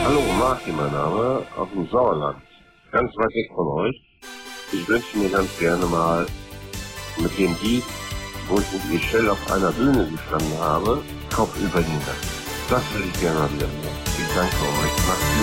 Hallo, Martin, mein Name, aus dem Sauerland. Ganz weit weg von euch. Ich wünsche mir ganz gerne mal mit dem Lied, wo ich mit Michelle auf einer Bühne gestanden habe, Kopf über den Dach. Das würde ich gerne mal wieder hören. Ich danke euch. Macht's gut.